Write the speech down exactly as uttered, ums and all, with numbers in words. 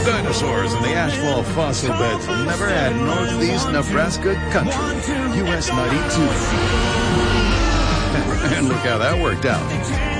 The dinosaurs in the asphalt fossil beds never had northeast Nebraska country. U S ninety-two. And look how that worked out.